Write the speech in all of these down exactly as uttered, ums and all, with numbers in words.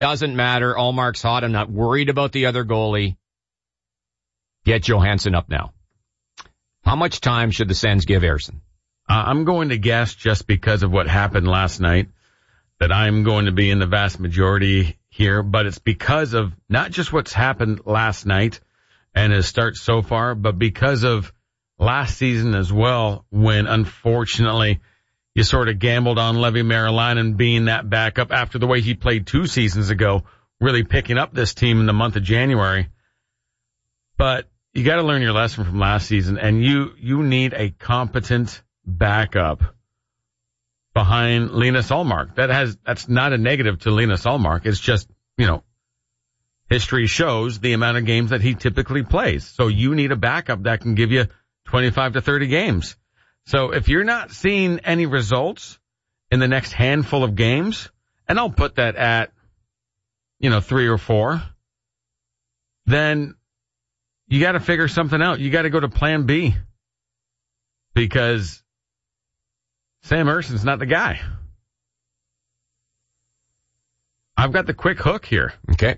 Doesn't matter. Allmark's hot. I'm not worried about the other goalie. Get Johansson up now. How much time should the Sens give Ersson? Uh, I'm going to guess, just because of what happened last night, that I'm going to be in the vast majority here, but it's because of not just what's happened last night and his start so far, but because of last season as well, when unfortunately you sort of gambled on Levi Marilainen being that backup after the way he played two seasons ago, really picking up this team in the month of January. But you got to learn your lesson from last season, and you, you need a competent backup behind Linus Ullmark. That has, that's not a negative to Linus Ullmark. It's just, you know, history shows the amount of games that he typically plays. So you need a backup that can give you twenty-five to thirty games. So if you're not seeing any results in the next handful of games, and I'll put that at, you know, three or four, then you got to figure something out. You got to go to plan B, because Sam Ersson's not the guy. I've got the quick hook here. Okay.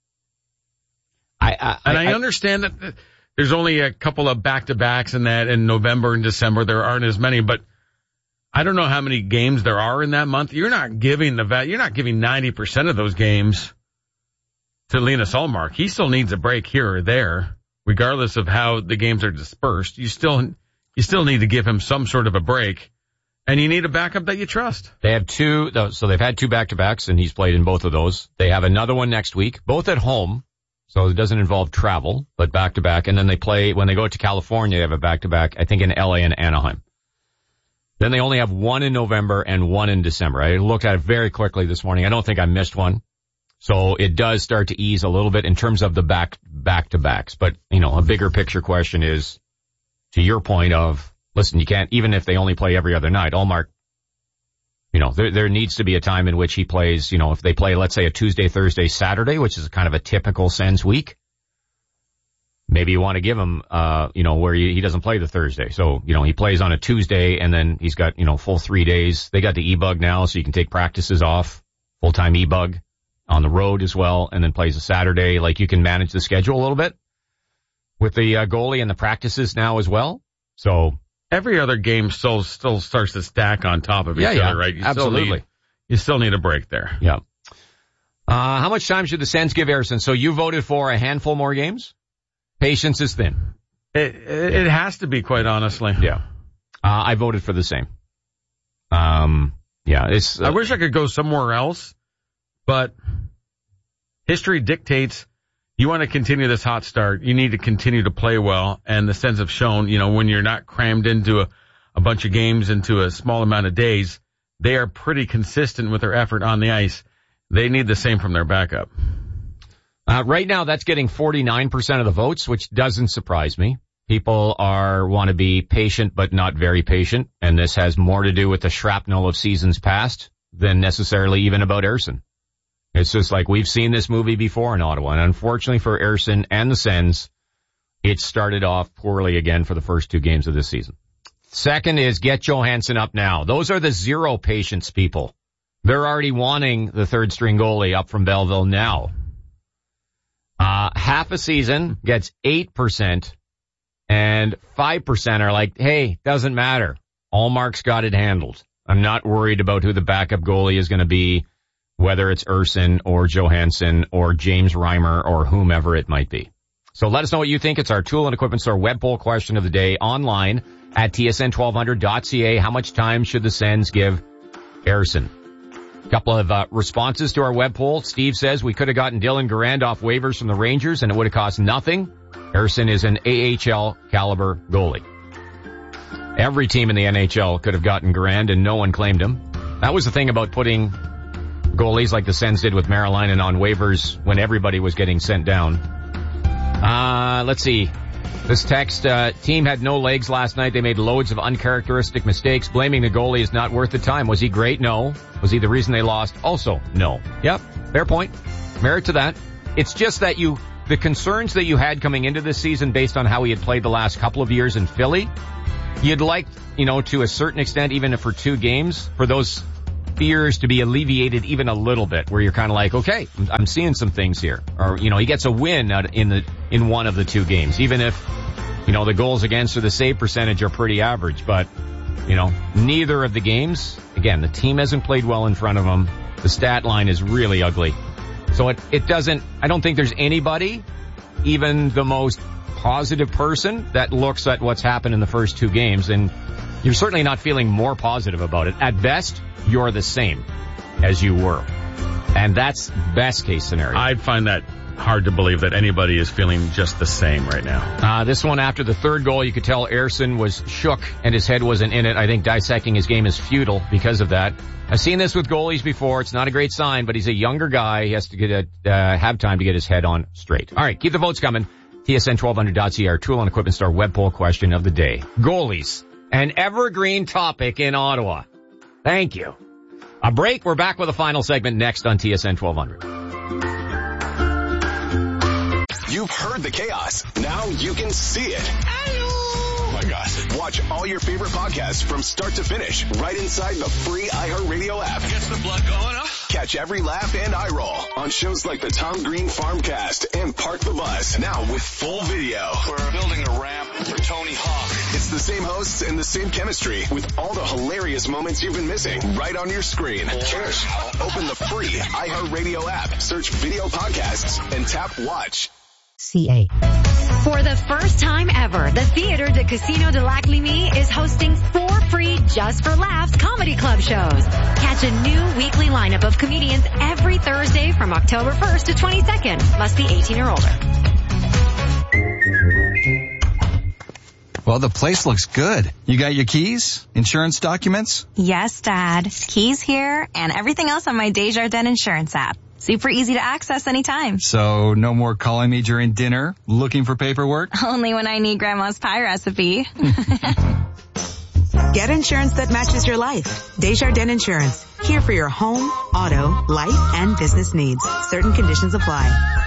I, I and I, I understand that there's only a couple of back-to-backs in that in November and December. There aren't as many, but I don't know how many games there are in that month. You're not giving the you're not giving ninety percent of those games to Linus Ullmark. He still needs a break here or there, regardless of how the games are dispersed. You still you still need to give him some sort of a break, and you need a backup that you trust. They have two, so they've had two back-to-backs, and he's played in both of those. They have another one next week, both at home. So it doesn't involve travel, but back-to-back. And then they play, when they go to California, they have a back-to-back, I think in L A and Anaheim. Then they only have one in November and one in December. I looked at it very quickly this morning. I don't think I missed one. So it does start to ease a little bit in terms of the back, back-to-backs. But, you know, a bigger picture question is, to your point of, listen, you can't, even if they only play every other night, Ullmark, you know, there, there needs to be a time in which he plays, you know, if they play, let's say, a Tuesday, Thursday, Saturday, which is kind of a typical Sens week, maybe you want to give him, uh, you know, where he, he doesn't play the Thursday. So, you know, he plays on a Tuesday, and then he's got, you know, full three days. They got the e-bug now, so you can take practices off, full-time e-bug on the road as well, and then plays a Saturday. Like, you can manage the schedule a little bit with the uh, goalie and the practices now as well. So every other game still still starts to stack on top of each yeah, yeah, other, right? You absolutely. Still need, you still need a break there. Yeah. Uh, how much time should the Sens give Ersson? So you voted for a handful more games? Patience is thin. It it, it has to be, quite honestly. Yeah. Uh, I voted for the same. Um. Yeah. It's. Uh, I wish I could go somewhere else, but history dictates you want to continue this hot start. You need to continue to play well, and the Sens have shown, you know, when you're not crammed into a, a bunch of games into a small amount of days, they are pretty consistent with their effort on the ice. They need the same from their backup. Uh, right now, that's getting forty-nine percent of the votes, which doesn't surprise me. People are want to be patient, but not very patient, and this has more to do with the shrapnel of seasons past than necessarily even about Ersson. It's just like we've seen this movie before in Ottawa, and unfortunately for Ersson and the Sens, it started off poorly again for the first two games of this season. Second is get Johansson up now. Those are the zero patience people. They're already wanting the third string goalie up from Belleville now. Uh, half a season gets eight percent, and five percent are like, hey, doesn't matter. Ullmark's got it handled. I'm not worried about who the backup goalie is going to be, whether it's Ersson or Johansson or James Reimer or whomever it might be. So let us know what you think. It's our Tool and Equipment Store web poll question of the day online at T S N twelve hundred dot C A. How much time should the Sens give Ersson? A couple of uh, responses to our web poll. Steve says we could have gotten Dylan Garand off waivers from the Rangers and it would have cost nothing. Ersson is an A H L caliber goalie. Every team in the N H L could have gotten Garand and no one claimed him. That was the thing about putting goalies like the Sens did with Marilainen on waivers when everybody was getting sent down. Uh, let's see. This text, uh, team had no legs last night. They made loads of uncharacteristic mistakes. Blaming the goalie is not worth the time. Was he great? No. Was he the reason they lost? Also, no. Yep. Fair point. Merit to that. It's just that you, the concerns that you had coming into this season based on how he had played the last couple of years in Philly, you'd like, you know, to a certain extent, even if for two games, for those fears to be alleviated even a little bit, where you're kind of like, okay, I'm seeing some things here. Or, you know, he gets a win out in the in one of the two games, even if, you know, the goals against or the save percentage are pretty average. But, you know, neither of the games, again, the team hasn't played well in front of them. The stat line is really ugly. So it, it doesn't, I don't think there's anybody, even the most positive person, that looks at what's happened in the first two games, and you're certainly not feeling more positive about it. At best, you're the same as you were. And that's best case scenario. I'd find that hard to believe that anybody is feeling just the same right now. Uh, this one, after the third goal, you could tell Ersson was shook and his head wasn't in it. I think dissecting his game is futile because of that. I've seen this with goalies before. It's not a great sign, but he's a younger guy. He has to get a, uh, have time to get his head on straight. All right, keep the votes coming. T S N twelve hundred dot C A, our Tool and Equipment Store web poll question of the day. Goalies, an evergreen topic in Ottawa. Thank you. A break. We're back with a final segment next on T S N twelve hundred. You've heard the chaos. Now you can see it. Oh my God. Watch all your favorite podcasts from start to finish right inside the free iHeartRadio app. Gets the blood going up. Catch every laugh and eye roll on shows like the Tom Green Farmcast and Park the Bus. Now with full video. We're building a ramp for Tony Hawk. It's the same hosts and the same chemistry with all the hilarious moments you've been missing right on your screen. Cheers. Open the free iHeartRadio app, search video podcasts, and tap watch. C A. For the first time ever, the Theatre de Casino de Lac Lévis is hosting four free Just for Laughs comedy club shows. Catch a new weekly lineup of comedians every Thursday from October first to twenty-second. Must be eighteen or older. Well, the place looks good. You got your keys? Insurance documents? Yes, Dad. Keys here and everything else on my Desjardins insurance app. Super easy to access anytime. So no more calling me during dinner, looking for paperwork? Only when I need Grandma's pie recipe. Get insurance that matches your life. Desjardins Insurance. Here for your home, auto, life, and business needs. Certain conditions apply.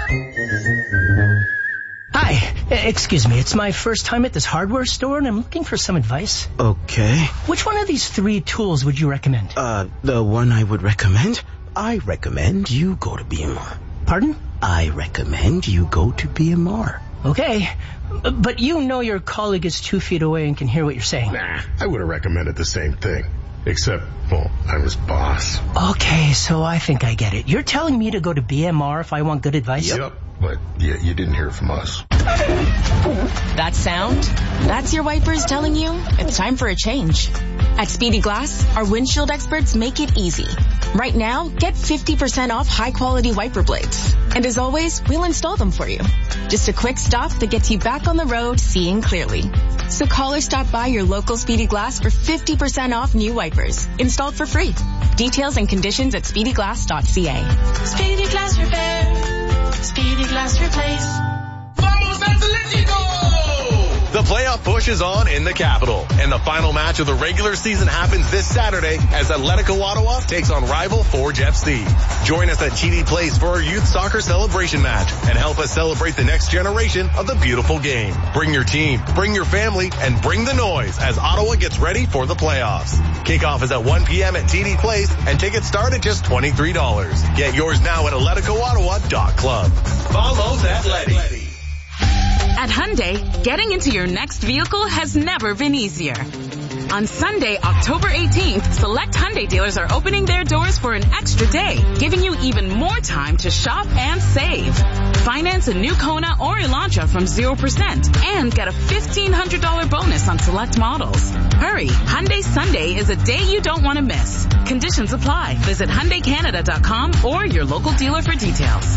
Hi, excuse me, it's my first time at this hardware store and I'm looking for some advice. Okay. Which one of these three tools would you recommend? Uh, the one I would recommend? I recommend you go to B M R. Pardon? I recommend you go to B M R. Okay, but you know your colleague is two feet away and can hear what you're saying. Nah, I would have recommended the same thing. Except, well, I'm his boss. Okay, so I think I get it. You're telling me to go to B M R if I want good advice? Yep, but yeah, you didn't hear from us. That sound? That's your wipers telling you it's time for a change. At Speedy Glass, our windshield experts make it easy. Right now, get fifty percent off high-quality wiper blades. And as always, we'll install them for you. Just a quick stop that gets you back on the road seeing clearly. So call or stop by your local Speedy Glass for fifty percent off new wipers. Installed for free. Details and conditions at speedy glass dot c a. Speedy Glass Repair. Speedy Glass Replace. Vamos, Atletico! The playoff push is on in the capital, and the final match of the regular season happens this Saturday as Atletico Ottawa takes on rival Forge F C. Join us at T D Place for our youth soccer celebration match and help us celebrate the next generation of the beautiful game. Bring your team, bring your family, and bring the noise as Ottawa gets ready for the playoffs. Kickoff is at one p.m. at T D Place, and tickets start at just twenty-three dollars. Get yours now at atletico ottawa dot club. Vamos Atleti. At Hyundai, getting into your next vehicle has never been easier. On Sunday, October eighteenth, select Hyundai dealers are opening their doors for an extra day, giving you even more time to shop and save. Finance a new Kona or Elantra from zero percent and get a fifteen hundred dollars bonus on select models. Hurry, Hyundai Sunday is a day you don't want to miss. Conditions apply. Visit Hyundai Canada dot com or your local dealer for details.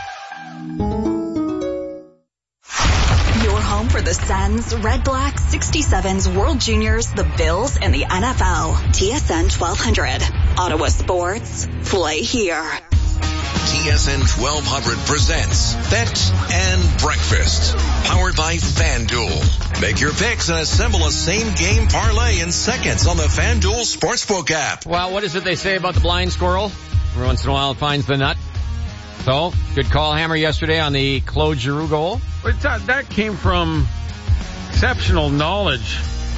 Your home for the Sens, Red Blacks, sixty-sevens, World Juniors, the Bills, and the N F L. T S N twelve hundred. Ottawa Sports. Play here. T S N twelve hundred presents Bet and Breakfast. Powered by FanDuel. Make your picks and assemble a same-game parlay in seconds on the FanDuel Sportsbook app. Well, what is it they say about the blind squirrel? Every once in a while it finds the nut. So, good call, Hammer, yesterday on the Claude Giroux goal. But that came from exceptional knowledge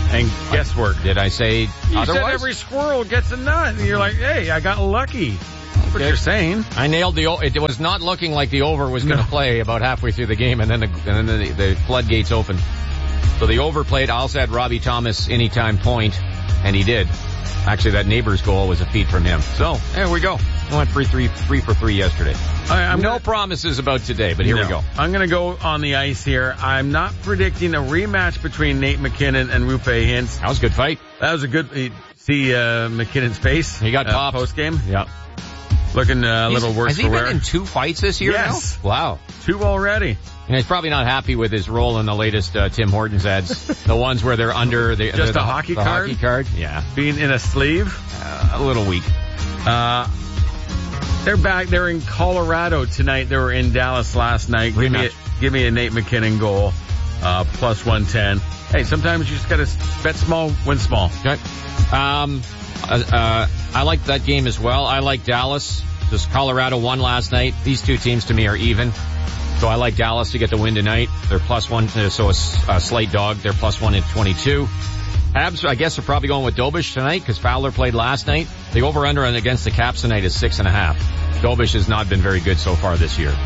and guesswork. Did I say You otherwise? said every squirrel gets a nut, and you're like, hey, I got lucky. That's what Okay. you're saying. I nailed the. o- It was not looking like the over was going to No. play about halfway through the game, and then the and then the, the floodgates opened. So the over played. I also had Robbie Thomas anytime point, and he did. Actually, that neighbor's goal was a feed from him. So there we go. I went three, three, three for three yesterday. I, I'm no gonna, promises about today, but here no. we go. I'm going to go on the ice here. I'm not predicting a rematch between Nate McKinnon and Rupe Hintz. That was a good fight. That was a good. You see uh, McKinnon's face. He got uh, popped post game. Yeah. Looking uh, a little He's- worse Has for he wear. been in two fights this year Yes. now? Wow. Two already. And he's probably not happy with his role in the latest uh, Tim Hortons ads. The ones where they're under the Just the, a hockey the card? hockey card. Yeah, Being in a sleeve. uh, a little weak. Uh, they're back. They're in Colorado tonight. They were in Dallas last night. Give me, a, Rematch. give me a Nate McKinnon goal. Uh, plus one ten. Hey, sometimes you just gotta bet small, win small. Okay. Um, uh, uh, I like that game as well. I like Dallas. Just Colorado won last night. These two teams to me are even. So I like Dallas to get the win tonight. They're plus one, so a, a slight dog. They're plus one at twenty-two. Habs, I guess, are probably going with Dobish tonight because Fowler played last night. The over-under against the Caps tonight is six and a half. Dobish has not been very good so far this year.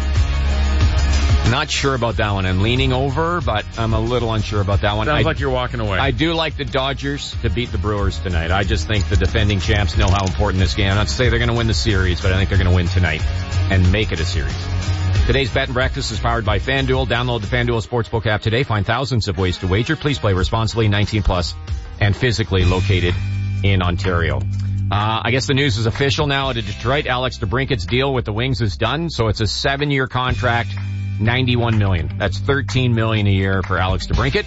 Not sure about that one. I'm leaning over, but I'm a little unsure about that one. Sounds I, like you're walking away. I do like the Dodgers to beat the Brewers tonight. I just think the defending champs know how important this game. Not to say they're going to win the series, but I think they're going to win tonight and make it a series. Today's Bet and Breakfast is powered by FanDuel. Download the FanDuel Sportsbook app today. Find thousands of ways to wager. Please play responsibly, nineteen plus, and physically located in Ontario. Uh, I guess the news is official now out of Detroit. Alex DeBrincat's deal with the Wings is done, so it's a seven-year contract, ninety-one million dollars. That's thirteen million dollars a year for Alex DeBrincat,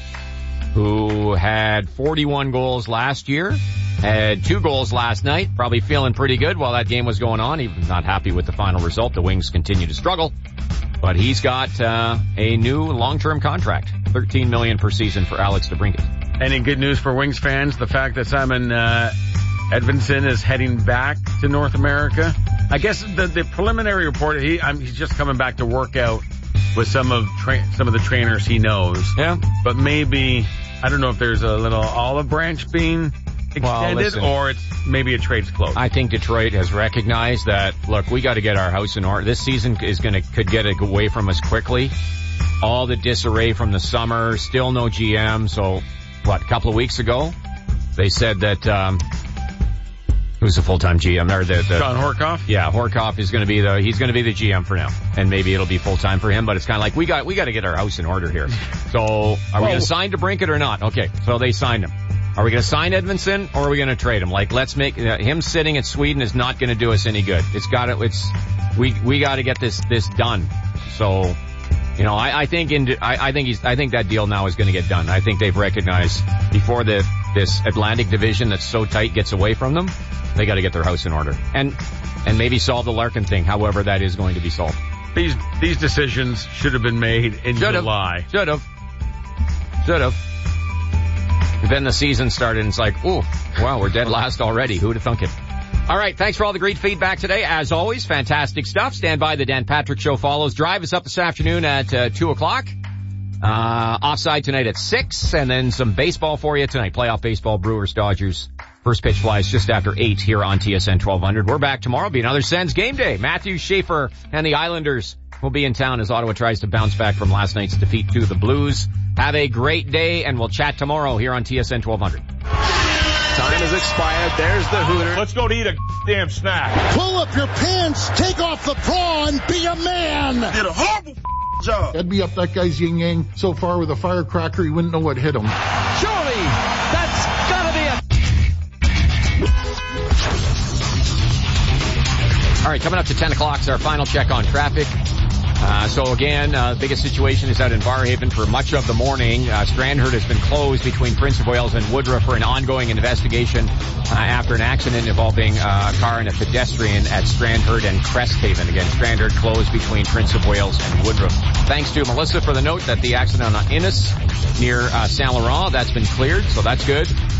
who had forty-one goals last year, had two goals last night, probably feeling pretty good while that game was going on. He was not happy with the final result. The Wings continue to struggle, but he's got uh, a new long-term contract, thirteen million dollars per season for Alex DeBrincat. Any good news for Wings fans? The fact that Simon uh, Edvinsson is heading back to North America. I guess the, the preliminary report, he I'm, he's just coming back to work out with some of tra- some of the trainers he knows. Yeah. But maybe, I don't know if there's a little olive branch being extended Well, listen. or it's maybe a trade's closed. I think Detroit has recognized that, look, we got to get our house in order. This season is going to, could get it away from us quickly. All the disarray from the summer, still no G M. So, what, a couple of weeks ago, they said that, um, who's the full-time G M? Or the, the, John Horkoff? Yeah, Horkoff is going to be the, he's going to be the G M for now. And maybe it'll be full-time for him, but it's kind of like, we got, we got to get our house in order here. So, are we going to sign DeBrincat or not? Okay, so they signed him. Are we going to sign Edvinsson or are we going to trade him? Like, let's make, uh, him sitting at Sweden is not going to do us any good. It's got to, it's, we, we got to get this, this done. So, you know, I, I think in, I, I think he's, I think that deal now is going to get done. I think they've recognized before the, this Atlantic division that's so tight gets away from them, they got to get their house in order. And, and maybe solve the Larkin thing, however that is going to be solved. These, these decisions should have been made in Should have. July. Should have. Should have. Then the season started and it's like, ooh, wow, we're dead last already. Who'd have thunk it? All right, thanks for all the great feedback today. As always, fantastic stuff. Stand by. The Dan Patrick Show follows. Drive us up this afternoon at uh, two o'clock. Uh, offside tonight at six, and then some baseball for you tonight. Playoff baseball, Brewers, Dodgers. First pitch flies just after eight here on T S N twelve hundred. We're back tomorrow. Be another Sens game day. Matthew Schaefer and the Islanders will be in town as Ottawa tries to bounce back from last night's defeat to the Blues. Have a great day, and we'll chat tomorrow here on T S N twelve hundred. Time has expired. There's the hooter. Let's go to eat a damn snack. Pull up your pants, take off the bra, and be a man. Did a horrible job. I'd be up that guy's yin yang so far with a firecracker he wouldn't know what hit him. Surely, that's gotta be a... All right, coming up to ten o'clock is our final check on traffic. Uh, so again, uh, biggest situation is out in Barrhaven for much of the morning. Uh, Strandherd has been closed between Prince of Wales and Woodruff for an ongoing investigation uh, after an accident involving uh, a car and a pedestrian at Strandherd and Cresthaven. Again, Strandherd closed between Prince of Wales and Woodruff. Thanks to Melissa for the note that the accident on Innis near uh, Saint Laurent, that's been cleared, so that's good.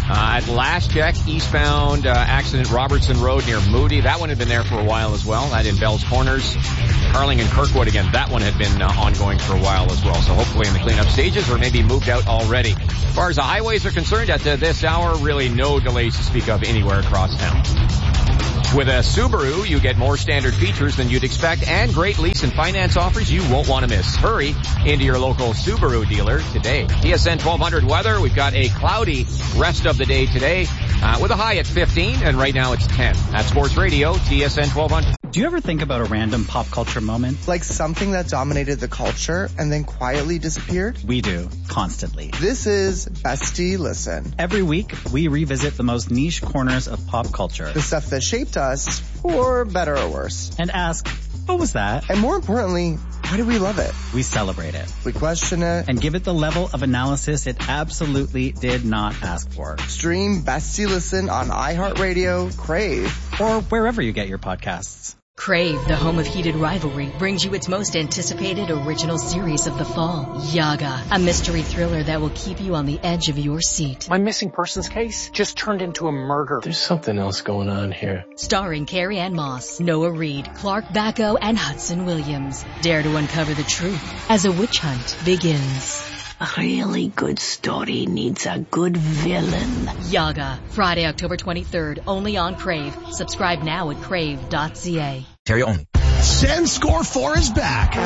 Uh, at last check, eastbound uh, accident, Robertson Road near Moody. That one had been there for a while as well. That in Bell's Corners. Carling and Kirkwood again. That one had been uh, ongoing for a while as well. So hopefully in the cleanup stages or maybe moved out already. As far as the highways are concerned, at uh, this hour, really no delays to speak of anywhere across town. With a Subaru, you get more standard features than you'd expect and great lease and finance offers you won't want to miss. Hurry into your local Subaru dealer today. T S N twelve hundred weather. We've got a cloudy rest of the day today uh, with a high at fifteen, and right now it's ten. At Sports Radio, T S N twelve hundred. Do you ever think about a random pop culture moment? Like something that dominated the culture and then quietly disappeared? We do, constantly. This is Bestie Listen. Every week, we revisit the most niche corners of pop culture. The stuff that shaped us, for better or worse. And ask, what was that? And more importantly, why do we love it? We celebrate it. We question it. And give it the level of analysis it absolutely did not ask for. Stream Bestie Listen on iHeartRadio, Crave, or wherever you get your podcasts. Crave, the home of heated rivalry, brings you its most anticipated original series of the fall, Yaga, a mystery thriller that will keep you on the edge of your seat. My missing persons case just turned into a murder. There's something else going on here. Starring Carrie Ann Moss, Noah Reid, Clark Bacco, and Hudson Williams. Dare to uncover the truth as a witch hunt begins. A really good story needs a good villain. Yaga, Friday, October twenty-third, only on Crave. Subscribe now at crave dot c a. Ontario only. Send Score four is back.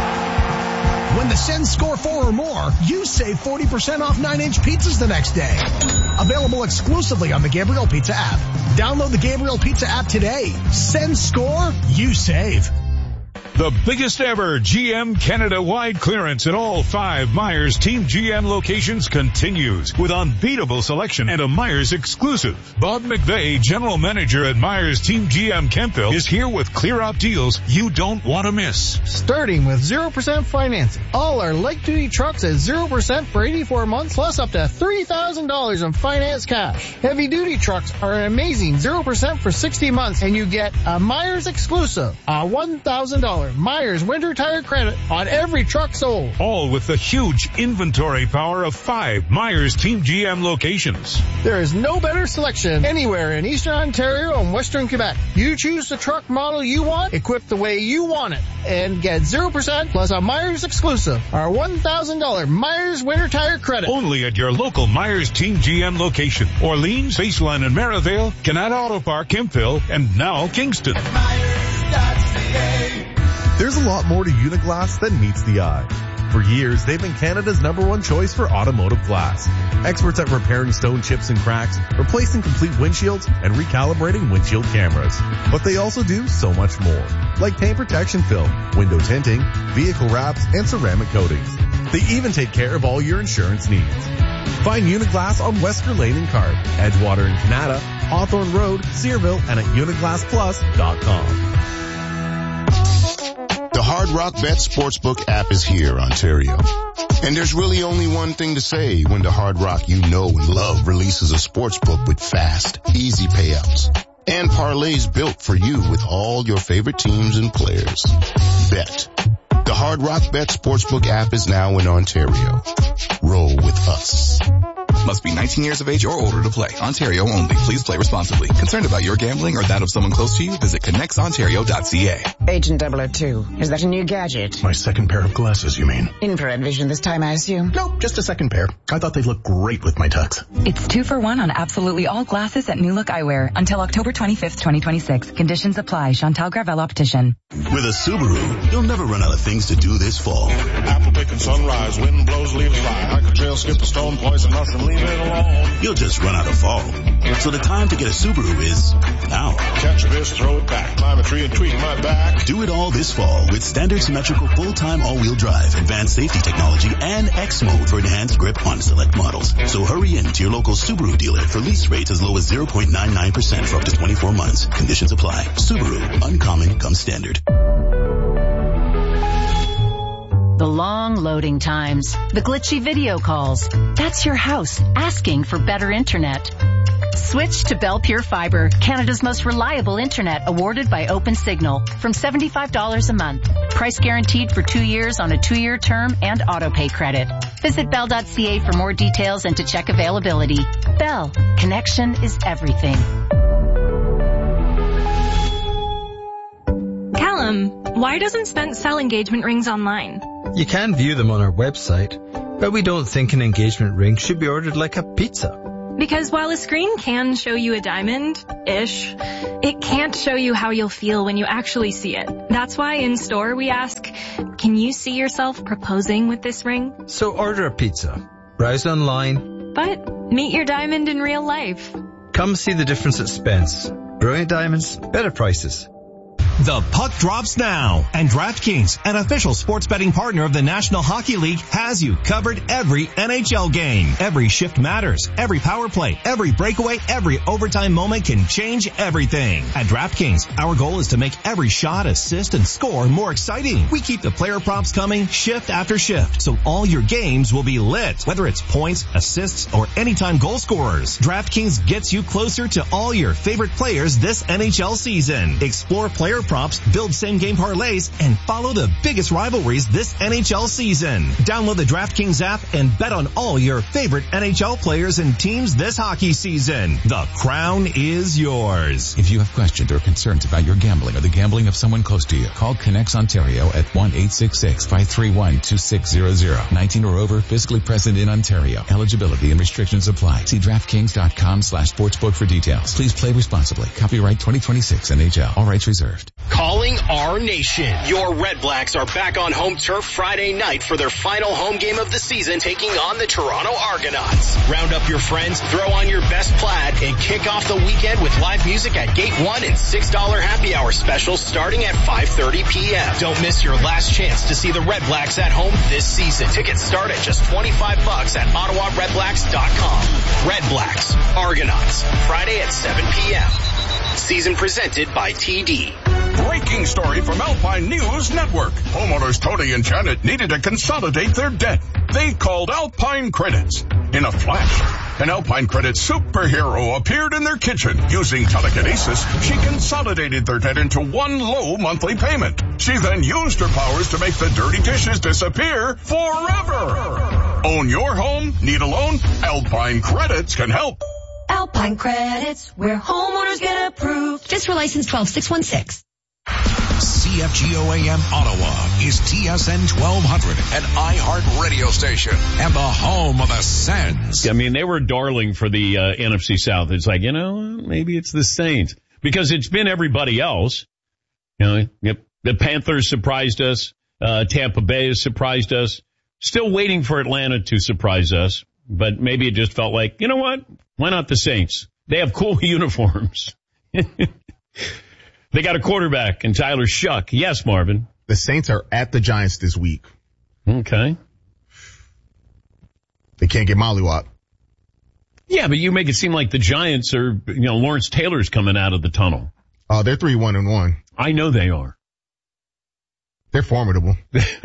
When the Send Score four or more, you save forty percent off nine inch pizzas the next day. Available exclusively on the Gabriel Pizza app. Download the Gabriel Pizza app today. Send Score, you save. The biggest ever G M Canada-wide clearance at all five Myers Team G M locations continues with unbeatable selection and a Myers exclusive. Bob McVeigh, General Manager at Myers Team G M Kempville, is here with clear-out deals you don't want to miss. Starting with zero percent financing. All our light-duty trucks at zero percent for eighty-four months, plus up to three thousand dollars in finance cash. Heavy-duty trucks are an amazing zero percent for sixty months, and you get a Myers exclusive, a one thousand dollars Myers winter tire credit on every truck sold. All with the huge inventory power of five Myers Team G M locations. There is no better selection anywhere in Eastern Ontario and Western Quebec. You choose the truck model you want, equipped the way you want it, and get zero percent plus a Myers exclusive, our one thousand dollars Myers winter tire credit. Only at your local Myers Team G M location. Orleans, Baseline and Merivale, Canada Auto Park, Kempville, and now Kingston. There's a lot more to Uniglass than meets the eye. For years, they've been Canada's number one choice for automotive glass. Experts at repairing stone chips and cracks, replacing complete windshields, and recalibrating windshield cameras. But they also do so much more, like paint protection film, window tinting, vehicle wraps, and ceramic coatings. They even take care of all your insurance needs. Find Uniglass on Wesker Lane in Cart, Edgewater in Canada, Hawthorne Road, Searville, and at uniglass plus dot com. The Hard Rock Bet Sportsbook app is here, Ontario. And there's really only one thing to say when the Hard Rock you know and love releases a sportsbook with fast, easy payouts and parlays built for you with all your favorite teams and players. Bet. The Hard Rock Bet Sportsbook app is now in Ontario. Roll with us. Must be nineteen years of age or older to play. Ontario only. Please play responsibly. Concerned about your gambling or that of someone close to you? Visit connects ontario dot c a. Agent double oh two. Is that a new gadget? My second pair of glasses, you mean? Infrared vision this time, I assume? Nope, just a second pair. I thought they'd look great with my tux. It's two for one on absolutely all glasses at New Look Eyewear until October twenty-fifth, twenty twenty-six. Conditions apply. Chantal Gravel Optician. With a Subaru, you'll never run out of things to do this fall. Apple picking sunrise, wind blows, leaves fly. Hike a trail, skip a stone, poison mushroom, leave it alone. You'll just run out of fall. So the time to get a Subaru is now. Catch a fish, throw it back, climb a tree and tweak my back. Do it all this fall with standard symmetrical full-time all-wheel drive, advanced safety technology, and X mode for enhanced grip on select models. So hurry in to your local Subaru dealer for lease rates as low as zero point nine nine percent for up to twenty-four months. Conditions apply. Subaru, uncommon comes standard. The long loading times, the glitchy video calls. That's your house asking for better internet. Switch to Bell Pure Fiber, Canada's most reliable internet, awarded by OpenSignal, from seventy-five dollars a month. Price guaranteed for two years on a two-year term and auto-pay credit. Visit bell dot c a for more details and to check availability. Bell, connection is everything. Callum, why doesn't Spence sell engagement rings online? You can view them on our website, but we don't think an engagement ring should be ordered like a pizza. Because while a screen can show you a diamond-ish, it can't show you how you'll feel when you actually see it. That's why in store we ask, can you see yourself proposing with this ring? So order a pizza, browse online, but meet your diamond in real life. Come see the difference at Spence. Brilliant diamonds, better prices. The puck drops now, and DraftKings, an official sports betting partner of the National Hockey League, has you covered every N H L game. Every shift matters. Every power play, every breakaway, every overtime moment can change everything. At DraftKings, our goal is to make every shot, assist, and score more exciting. We keep the player props coming shift after shift, so all your games will be lit, whether it's points, assists, or anytime goal scorers. DraftKings gets you closer to all your favorite players this N H L season. Explore player props, build same-game parlays, and follow the biggest rivalries this N H L season. Download the DraftKings app and bet on all your favorite N H L players and teams this hockey season. The crown is yours. If you have questions or concerns about your gambling or the gambling of someone close to you, call Connects Ontario at one eight six six, five three one, two six zero zero. nineteen or over, physically present in Ontario. Eligibility and restrictions apply. See DraftKings.com slash sportsbook for details. Please play responsibly. Copyright twenty twenty-six N H L. All rights reserved. Calling our nation. Your Red Blacks are back on home turf Friday night for their final home game of the season, taking on the Toronto Argonauts. Round up your friends, throw on your best plaid, and kick off the weekend with live music at Gate one and six dollar happy hour specials starting at five thirty p.m. Don't miss your last chance to see the Red Blacks at home this season. Tickets start at just twenty-five bucks at ottawa red blacks dot com. Red Blacks, Argonauts, Friday at seven p.m. Season presented by T D. Breaking story from Alpine News Network. Homeowners Tony and Janet needed to consolidate their debt. They called Alpine Credits. In a flash, an Alpine Credits superhero appeared in their kitchen. Using telekinesis, she consolidated their debt into one low monthly payment. She then used her powers to make the dirty dishes disappear forever. Own your home? Need a loan? Alpine Credits can help. Alpine Credits, where homeowners get approved. Just for license twelve six one six. C F G O A M Ottawa is T S N twelve hundred, an iHeart radio station and the home of the Sens. I mean, they were darling for the uh, N F C South. It's like, you know, maybe it's the Saints because it's been everybody else. You know, yep, the Panthers surprised us. Uh, Tampa Bay has surprised us. Still waiting for Atlanta to surprise us, but maybe it just felt like, you know what? Why not the Saints? They have cool uniforms. They got a quarterback and Tyler Shuck. Yes, Marvin. The Saints are at the Giants this week. Okay. They can't get mollywop. Yeah, but you make it seem like the Giants are, you know, Lawrence Taylor's coming out of the tunnel. Oh, uh, they're three one and one. I know they are. They're formidable.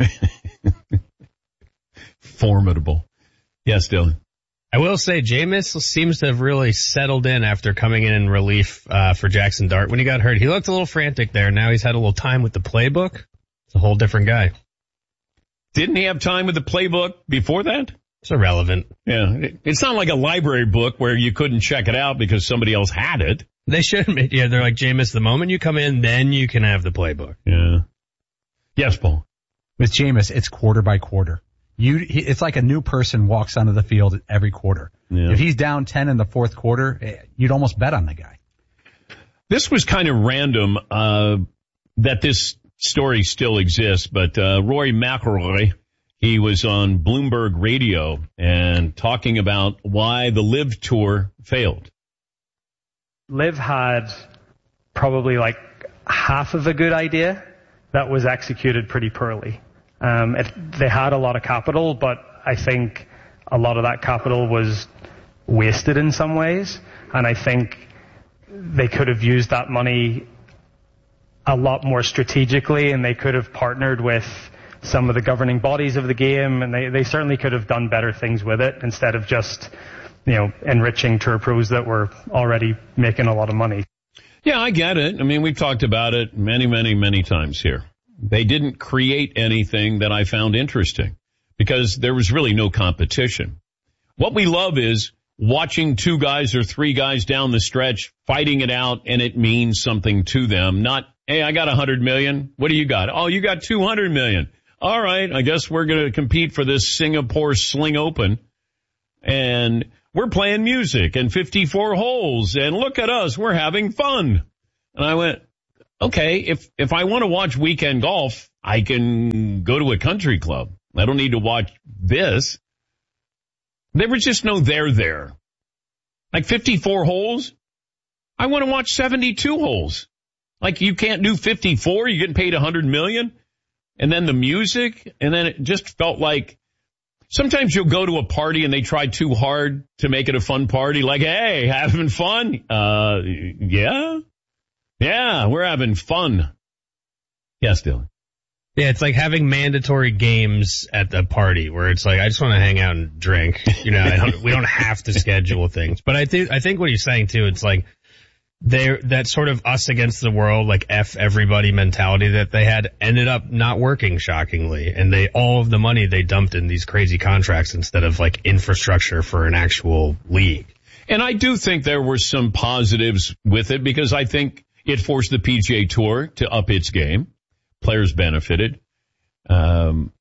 Formidable. Yes, Dylan. I will say Jameis seems to have really settled in after coming in in relief uh, for Jackson Dart. When he got hurt, he looked a little frantic there. Now he's had a little time with the playbook. It's a whole different guy. Didn't he have time with the playbook before that? It's irrelevant. Yeah, it's not like a library book where you couldn't check it out because somebody else had it. They should admit, yeah, they're like, Jameis, the moment you come in, then you can have the playbook. Yeah. Yes, Paul. With Jameis, it's quarter by quarter. You, he, it's like a new person walks onto the field every quarter. Yeah. If he's down ten in the fourth quarter, you'd almost bet on the guy. This was kind of random, uh, that this story still exists, but, uh, Rory McIlroy, he was on Bloomberg Radio and talking about why the LIV Tour failed. LIV had probably like half of a good idea that was executed pretty poorly. Um, it, they had a lot of capital, but I think a lot of that capital was wasted in some ways. And I think they could have used that money a lot more strategically, and they could have partnered with some of the governing bodies of the game, and they, they certainly could have done better things with it instead of just you know, enriching tour pros that were already making a lot of money. Yeah, I get it. I mean, we've talked about it many, many, many times here. They didn't create anything that I found interesting because there was really no competition. What we love is watching two guys or three guys down the stretch fighting it out, and it means something to them. Not, hey, I got a hundred million. What do you got? Oh, you got two hundred million. All right, I guess we're going to compete for this Singapore Sling Open, and we're playing music and fifty-four holes, and look at us, we're having fun. And I went, okay, if if I want to watch weekend golf, I can go to a country club. I don't need to watch this. There was just no there there. Like fifty-four holes, I want to watch seventy-two holes. Like you can't do fifty-four, you're getting paid one hundred million. And then the music, and then it just felt like sometimes you'll go to a party and they try too hard to make it a fun party. Like, hey, having fun? Uh, yeah. Yeah, we're having fun. Yes, Dylan. Yeah, it's like having mandatory games at the party where it's like, I just want to hang out and drink. You know, I don't, we don't have to schedule things. But I think, I think what you're saying too, it's like there, that sort of us against the world, like F everybody mentality that they had ended up not working, shockingly. And they, all of the money they dumped in these crazy contracts instead of like infrastructure for an actual league. And I do think there were some positives with it because I think it forced the P G A Tour to up its game. Players benefited. Um,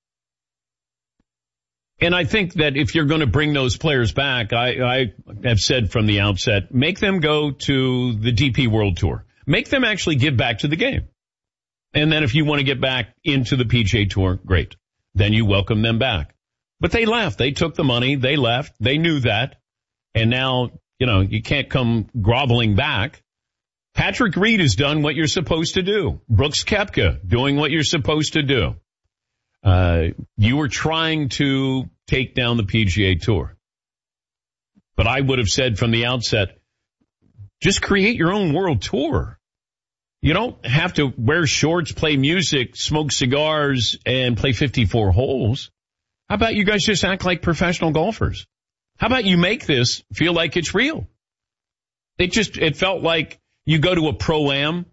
and I think that if you're going to bring those players back, I, I have said from the outset, make them go to the D P World Tour. Make them actually give back to the game. And then if you want to get back into the P G A Tour, great. Then you welcome them back. But they left. They took the money. They left. They knew that. And now, you know, you can't come groveling back. Patrick Reed has done what you're supposed to do. Brooks Koepka doing what you're supposed to do. Uh, you were trying to take down the P G A Tour. But I would have said from the outset, just create your own world tour. You don't have to wear shorts, play music, smoke cigars, and play fifty-four holes. How about you guys just act like professional golfers? How about you make this feel like it's real? It just, it felt like you go to a Pro-Am,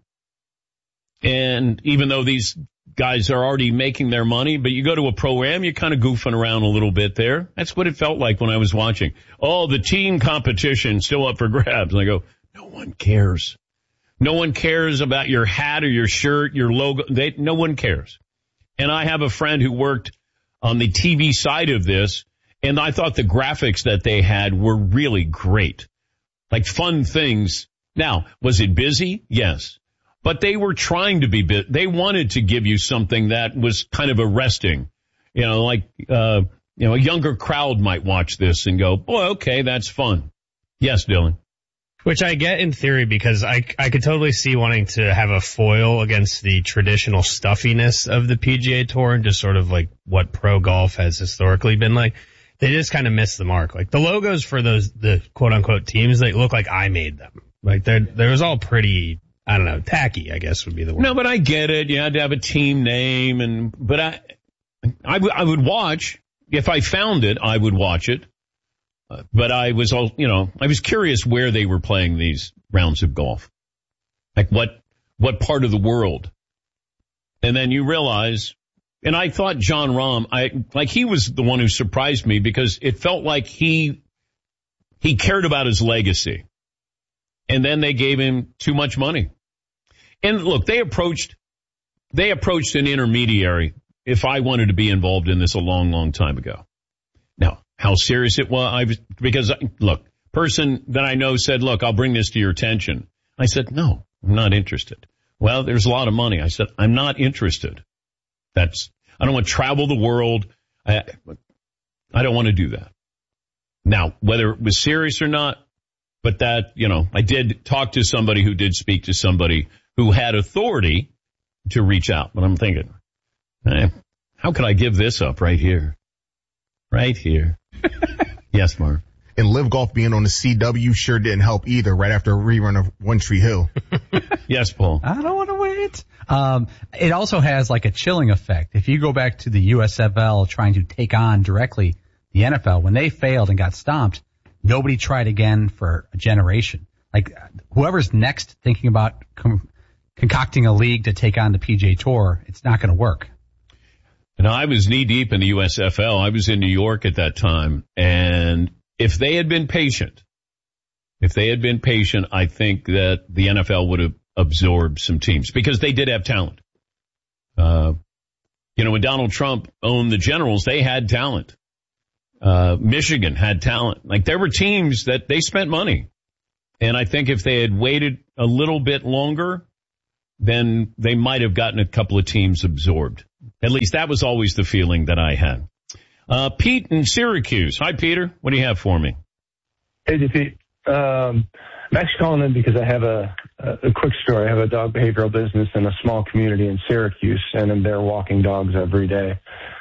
and even though these guys are already making their money, but you go to a Pro-Am, you're kind of goofing around a little bit there. That's what it felt like when I was watching. Oh, the team competition still up for grabs. And I go, no one cares. No one cares about your hat or your shirt, your logo. They, no one cares. And I have a friend who worked on the T V side of this, and I thought the graphics that they had were really great. Like fun things. Now, was it busy? Yes. But they were trying to be busy. They wanted to give you something that was kind of arresting. You know, like, uh, you know, a younger crowd might watch this and go, boy, okay, that's fun. Yes, Dylan. Which I get in theory because I, I could totally see wanting to have a foil against the traditional stuffiness of the P G A Tour and just sort of like what pro golf has historically been like. They just kind of missed the mark. Like the logos for those, the quote unquote teams, they look like I made them. Like they're, they're was all pretty, I don't know, tacky, I guess would be the word. No, but I get it. You had to have a team name and, but I, I, w- I would watch. If I found it, I would watch it. Uh, but I was all, you know, I was curious where they were playing these rounds of golf. Like what, what part of the world? And then you realize, and I thought John Rahm, I, like he was the one who surprised me because it felt like he, he cared about his legacy. And then they gave him too much money. And look, they approached, they approached an intermediary if I wanted to be involved in this a long, long time ago. Now, how serious it was, I was, because look, person that I know said, look, I'll bring this to your attention. I said, no, I'm not interested. Well, there's a lot of money. I said, I'm not interested. That's, I don't want to travel the world. I, I don't want to do that. Now, whether it was serious or not, but that, you know, I did talk to somebody who did speak to somebody who had authority to reach out. But I'm thinking, eh, how could I give this up right here? Right here. Yes, Marv. And Live Golf being on the C W sure didn't help either right after a rerun of One Tree Hill. Yes, Paul. I don't want to wait. Um, it also has like a chilling effect. If you go back to the U S F L trying to take on directly the N F L, when they failed and got stomped, nobody tried again for a generation. Like, whoever's next thinking about com- concocting a league to take on the P G A Tour, it's not going to work. And I was knee deep in the U S F L. I was in New York at that time. And if they had been patient, if they had been patient, I think that the N F L would have absorbed some teams because they did have talent. Uh, you know, when Donald Trump owned the Generals, they had talent. Uh, Michigan had talent. Like, there were teams that they spent money. And I think if they had waited a little bit longer, then they might have gotten a couple of teams absorbed. At least that was always the feeling that I had. Uh, Pete in Syracuse. Hi, Peter. What do you have for me? Hey, Pete. Um, I'm actually calling in because I have a, a quick story. I have a dog behavioral business in a small community in Syracuse, and I'm there walking dogs every day.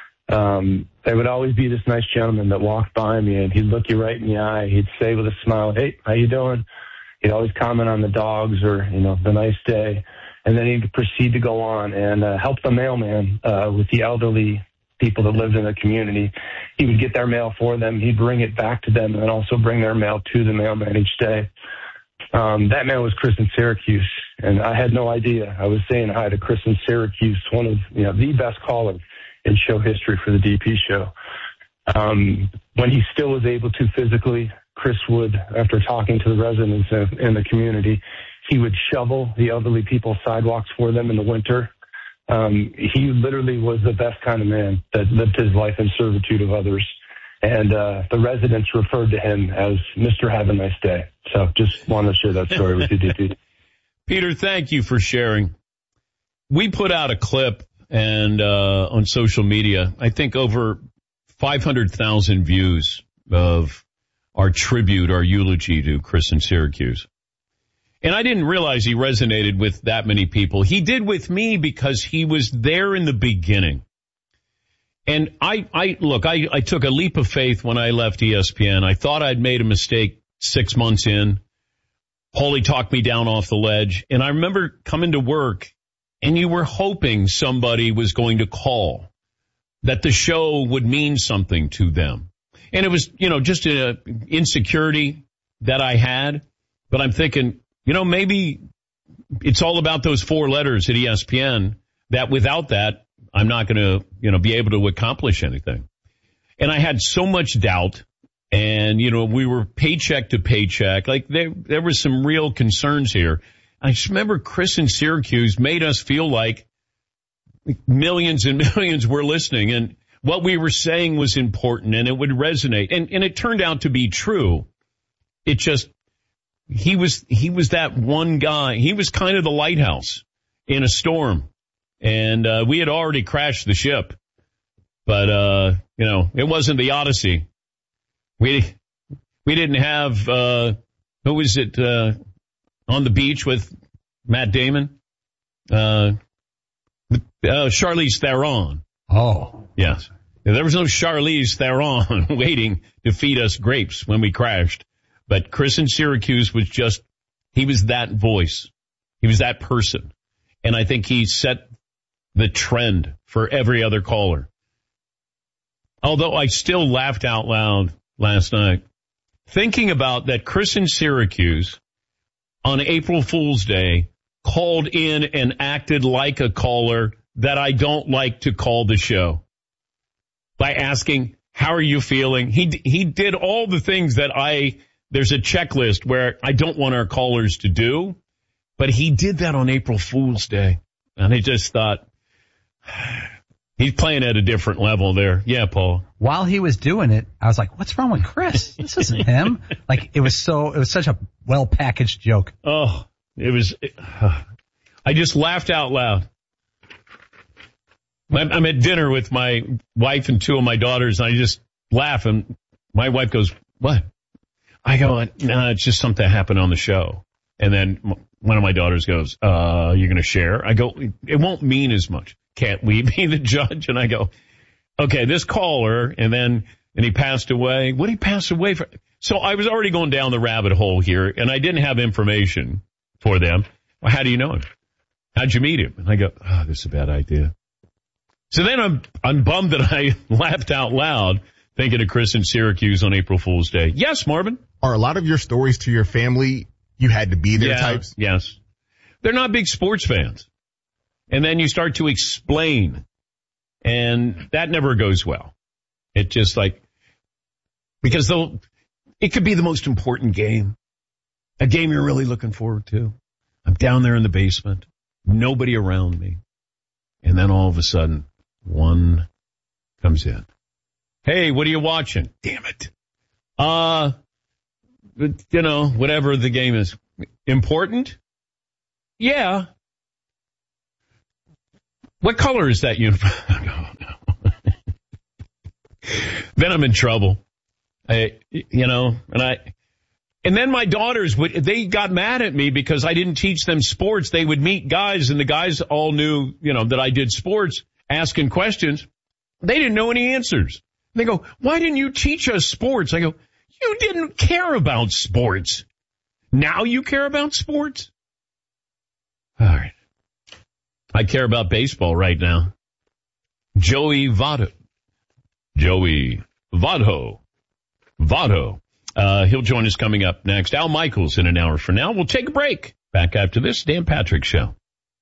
Um, there would always be this nice gentleman that walked by me, and he'd look you right in the eye. He'd say with a smile, "Hey, how you doing?" He'd always comment on the dogs or, you know, the nice day. And then he'd proceed to go on and uh, help the mailman uh, with the elderly people that lived in the community. He would get their mail for them. He'd bring it back to them and then also bring their mail to the mailman each day. Um, that man was Chris in Syracuse, and I had no idea. I was saying hi to Chris in Syracuse, one of, you know, the best callers in show history for the D P show. Um, when he still was able to physically, Chris would, after talking to the residents in the community, he would shovel the elderly people's sidewalks for them in the winter. Um, he literally was the best kind of man that lived his life in servitude of others. And uh, the residents referred to him as Mister Have a Nice Day. So just wanted to share that story with you, D P. Peter, thank you for sharing. We put out a clip and uh, on social media, I think over five hundred thousand views of our tribute, our eulogy to Chris in Syracuse. And I didn't realize he resonated with that many people. He did with me because he was there in the beginning. And I, I look, I, I took a leap of faith when I left E S P N. I thought I'd made a mistake six months in. Paulie talked me down off the ledge. And I remember coming to work and you were hoping somebody was going to call, that the show would mean something to them. And it was, you know, just an insecurity that I had. But I'm thinking, you know, maybe it's all about those four letters at E S P N, that without that, I'm not going to, you know, be able to accomplish anything. And I had so much doubt. And, you know, we were paycheck to paycheck. Like, there, there were some real concerns here. I just remember Chris in Syracuse made us feel like millions and millions were listening. And what we were saying was important and it would resonate. And, and it turned out to be true. It just, he was, he was that one guy. He was kind of the lighthouse in a storm. And, uh, we had already crashed the ship. But, uh, you know, it wasn't the Odyssey. We, we didn't have, uh, who was it, uh, on the beach with Matt Damon? Uh, uh, Charlize Theron. Oh. Yes. There was no Charlize Theron waiting to feed us grapes when we crashed. But Chris in Syracuse was just, he was that voice. He was that person. And I think he set the trend for every other caller. Although I still laughed out loud last night, thinking about that Chris in Syracuse on April Fool's Day called in and acted like a caller that I don't like to call the show by asking, how are you feeling? He, he did all the things that I, there's a checklist where I don't want our callers to do, but he did that on April Fool's Day. And I just thought, he's playing at a different level there. Yeah, Paul. While he was doing it, I was like, what's wrong with Chris? This isn't him. Like, it was so, it was such a well-packaged joke. Oh, it was, it, uh, I just laughed out loud. I'm at dinner with my wife and two of my daughters, and I just laugh, and my wife goes, what? I go, no, nah, it's just something that happened on the show. And then one of my daughters goes, uh, you're going to share? I go, it won't mean as much. Can't we be the judge? And I go, okay, this caller, and then, and he passed away. What did he pass away for? So I was already going down the rabbit hole here, and I didn't have information for them. Well, how do you know him? How'd you meet him? And I go, oh, this is a bad idea. So then I'm, I'm bummed that I laughed out loud Thinking of Chris in Syracuse on April Fool's Day. Yes, Marvin? Are a lot of your stories to your family, you had to be there yeah, types? Yes. They're not big sports fans. And then you start to explain, and that never goes well. It just like, because they'll, it could be the most important game, a game you're really looking forward to. I'm down there in the basement, nobody around me. And then all of a sudden, one comes in. Hey, what are you watching? Damn it. Uh, you know, whatever the game is. Important? Yeah. What color is that uniform? no, no. Then I'm in trouble. I, you know, and I, and then my daughters would, they got mad at me because I didn't teach them sports. They would meet guys and the guys all knew, you know, that I did sports, asking questions. They didn't know any answers. They go, why didn't you teach us sports? I go, you didn't care about sports. Now you care about sports? All right. I care about baseball right now. Joey Votto. Joey Votto. Votto. Uh, he'll join us coming up next. Al Michaels in an hour from now. We'll take a break. Back after this Dan Patrick Show.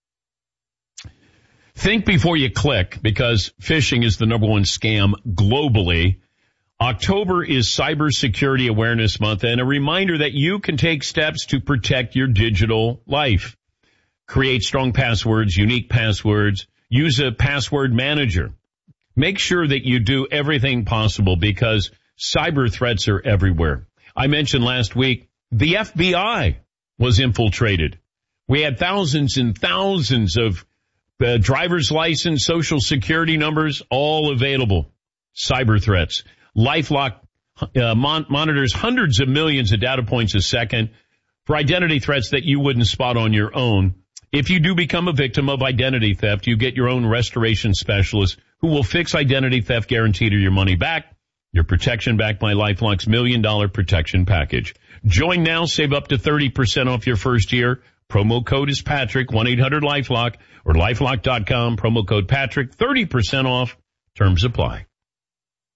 Think before you click, because phishing is the number one scam globally. October is Cybersecurity Awareness Month, and a reminder that you can take steps to protect your digital life. Create strong passwords, unique passwords. Use a password manager. Make sure that you do everything possible because cyber threats are everywhere. I mentioned last week the F B I was infiltrated. We had thousands and thousands of uh, driver's license, social security numbers, all available. Cyber threats. LifeLock uh, mon- monitors hundreds of millions of data points a second for identity threats that you wouldn't spot on your own. If you do become a victim of identity theft, you get your own restoration specialist who will fix identity theft guaranteed or your money back. Your protection backed by LifeLock's million dollar protection package. Join now, save up to thirty percent off your first year. Promo code is Patrick, one eight hundred LifeLock or lifelock dot com. Promo code Patrick, thirty percent off. Terms apply.